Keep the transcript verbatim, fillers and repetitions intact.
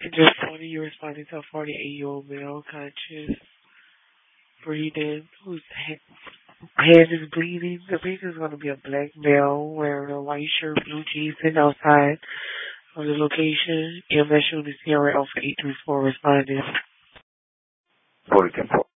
And just forty, you responding to a forty-eight-year-old male conscious breathing whose hand is bleeding. The patient is going to be a black male wearing a white shirt, blue jeans, sitting outside of the location. E M S unit Sierra Alpha eight three four responding. forty ten four.